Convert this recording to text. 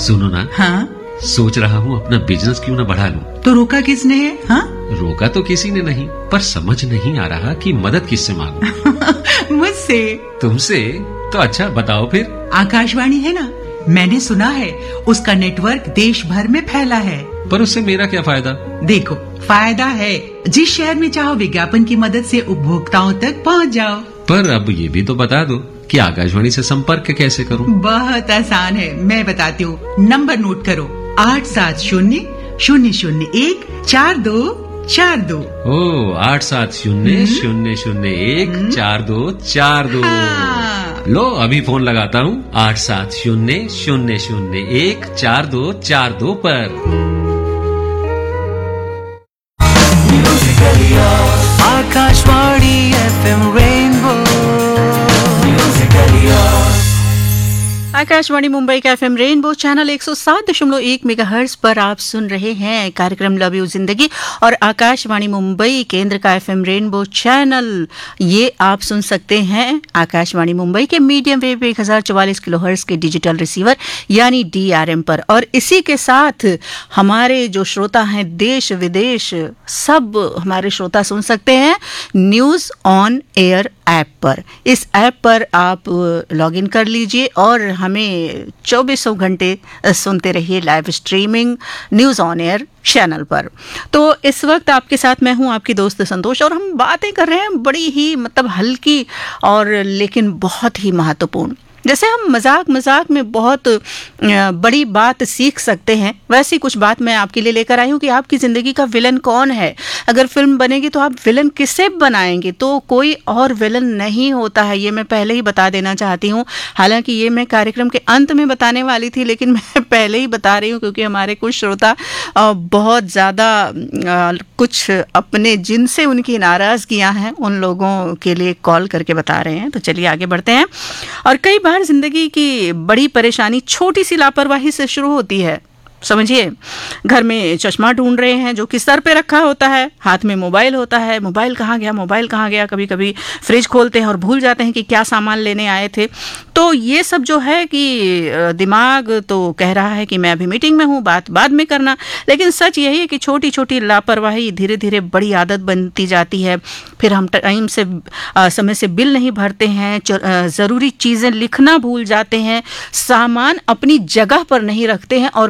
सुनो ना। हाँ? सोच रहा हूँ अपना बिजनेस क्यों ना बढ़ा लूं। तो रोका किसने है? हाँ? रोका तो किसी ने नहीं, पर समझ नहीं आ रहा कि मदद किससे मांगूं। मुझसे। तुमसे? तो अच्छा बताओ फिर। आकाशवाणी है ना, मैंने सुना है उसका नेटवर्क देश भर में फैला है। पर उससे मेरा क्या फायदा? देखो, फायदा है। जिस शहर में चाहो विज्ञापन की मदद से उपभोक्ताओं तक पहुंच जाओ। पर अब ये भी तो बता दो कि आकाशवाणी से संपर्क कैसे करूं? बहुत आसान है, मैं बताती हूँ। नंबर नोट करो, 870-001-4242। ओ 870-001-4242। हाँ। लो अभी फोन लगाता हूँ 870-001-4242 पर। Akashvani FM rainbow. आकाशवाणी मुंबई का FM रेनबो चैनल 107.1 मेगाहर्ट्ज पर आप सुन रहे हैं कार्यक्रम लव यू जिंदगी। और आकाशवाणी मुंबई केंद्र का FM रेनबो चैनल ये आप सुन सकते हैं आकाशवाणी मुंबई के मीडियम वेव 1044 किलोहर्ट्ज के डिजिटल रिसीवर यानी DRM पर। और इसी के साथ हमारे जो श्रोता हैं देश विदेश सब हमारे श्रोता सुन सकते हैं न्यूज़ ऑन एयर ऐप पर। इस ऐप पर आप लॉग इन कर लीजिए और हमें 24 घंटे सुनते रहिए live streaming news on air channel पर। तो इस वक्त आपके साथ मैं हूं आपकी दोस्त संतोष और हम बातें कर रहे हैं बड़ी ही हल्की और लेकिन बहुत ही महत्वपूर्ण। जैसे हम मजाक में बहुत बड़ी बात सीख सकते हैं, वैसी कुछ बात मैं आपके लिए लेकर आई हूँ कि आपकी ज़िंदगी का विलन कौन है। अगर फिल्म बनेगी तो आप विलन किसे बनाएंगे? तो कोई और विलन नहीं होता है, ये मैं पहले ही बता देना चाहती हूँ। हालांकि ये मैं कार्यक्रम के अंत में बताने वाली थी, लेकिन मैं पहले ही बता रही हूँ क्योंकि हमारे कुछ श्रोता बहुत ज़्यादा कुछ अपने जिनसे उनकी नाराज़गियाँ हैं उन लोगों के लिए कॉल करके बता रहे हैं। तो चलिए आगे बढ़ते हैं। और कई बार जिंदगी की बड़ी परेशानी छोटी सी लापरवाही से शुरू होती है। समझिए, घर में चश्मा ढूंढ रहे हैं जो कि सर पे रखा होता है, हाथ में मोबाइल होता है, मोबाइल कहाँ गया। कभी कभी फ्रिज खोलते हैं और भूल जाते हैं कि क्या सामान लेने आए थे। तो ये सब जो है कि दिमाग तो कह रहा है कि मैं अभी मीटिंग में हूँ, बात बाद में करना। लेकिन सच यही है कि छोटी छोटी लापरवाही धीरे धीरे बड़ी आदत बनती जाती है। फिर हम टाइम से समय से बिल नहीं भरते हैं, ज़रूरी चीज़ें लिखना भूल जाते हैं, सामान अपनी जगह पर नहीं रखते हैं और